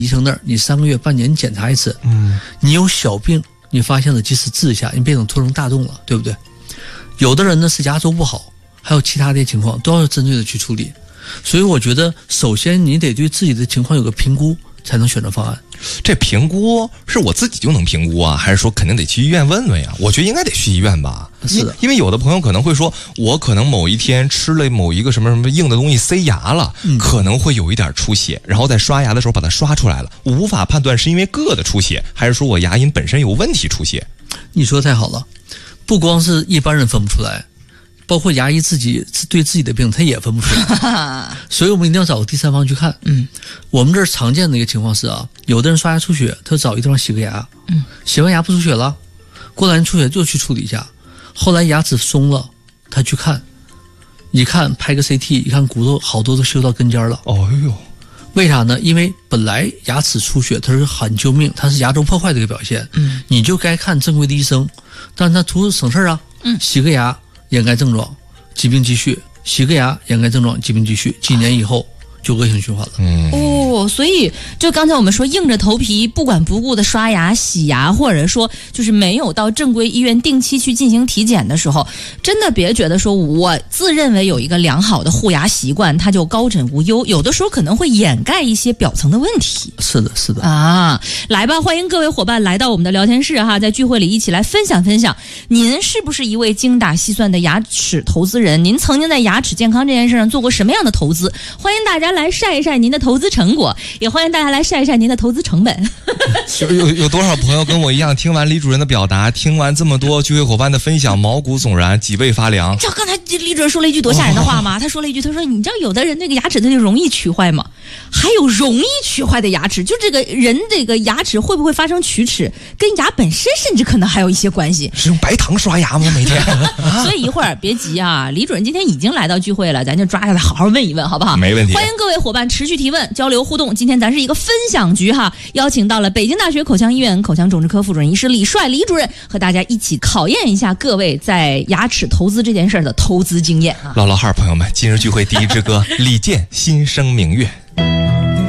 医生那儿你3个月、半年检查一次，你有小病，你发现了及时治一下，你别等拖成大洞了，对不对？有的人呢是牙周不好，还有其他的情况，都要针对的去处理。所以我觉得，首先你得对自己的情况有个评估，才能选择方案。 这评估是我自己就能评估啊，还是说肯定得去医院问问呀？我觉得应该得去医院吧。 是的， 因为有的朋友可能会说，我可能某一天吃了某一个什么什么硬的东西塞牙了，可能会有一点出血，然后在刷牙的时候把它刷出来了，我无法判断是因为硌的出血，还是说我牙龈本身有问题出血。 你说的太好了，不光是一般人分不出来，包括牙医自己对自己的病他也分不出来，所以我们一定要找个第三方去看。我们这儿常见的一个情况是啊，有的人刷牙出血，他找一地方洗个牙，洗完牙不出血了，过两天出血就去处理一下，后来牙齿松了，他去看，一看拍个 CT， 一看骨头好多都修到根尖了。 哦呦， 为啥呢？因为本来牙齿出血它是喊救命，它是牙周破坏的一个表现，你就该看正规的医生，但是他图省事啊，洗个牙掩盖症状，疾病继续；洗个牙掩盖症状，疾病继续，几年以后就恶性循环了。 所以就刚才我们说，硬着头皮不管不顾的刷牙、洗牙，或者说就是没有到正规医院定期去进行体检的时候，真的别觉得说我自认为有一个良好的护牙习惯，它就高枕无忧，有的时候可能会掩盖一些表层的问题。 是的，是的啊，来吧，欢迎各位伙伴来到我们的聊天室哈，在聚会里一起来分享分享，您是不是一位精打细算的牙齿投资人？您曾经在牙齿健康这件事上做过什么样的投资？欢迎大家来晒一晒您的投资成果，也欢迎大家来晒一晒您的投资成本。 有多少朋友跟我一样，听完李主任的表达，听完这么多聚会伙伴的分享，毛骨悚然，脊背发凉？ 知道刚才李主任说了一句多吓人的话吗？他说了一句，他说你知道有的人那个牙齿他就容易龋坏吗？还有容易龋坏的牙齿，就这个人这个牙齿会不会发生龋齿，跟牙本身甚至可能还有一些关系。 是用白糖刷牙吗？每天？ 所以一会儿别急啊，李主任今天已经来到聚会了，咱就抓下来好好问一问，好不好？ 没问题。 欢迎各位伙伴持续提问、交流互动。今天咱是一个分享局哈，邀请到了北京大学口腔医院口腔种植科副主任医师李帅李主任，和大家一起考验一下各位在牙齿投资这件事的投资经验啊。 唠唠哈，朋友们，今日聚会第一支歌，李健《心生明月》。